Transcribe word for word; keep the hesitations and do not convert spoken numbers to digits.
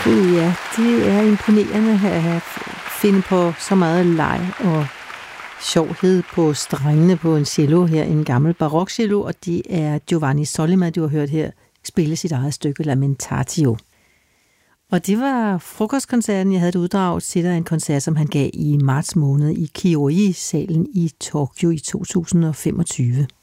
Ja, det er imponerende at finde på så meget leg og sjovhed på strengene på en cello her, en gammel barokcello, og det er Giovanni Sollima, du har hørt her, spille sit eget stykke Lamentatio. Og det var frokostkoncerten, jeg havde et uddrag til dig, en koncert, som han gav i marts måned i Kioi-salen i Tokyo i to tusind og femogtyve.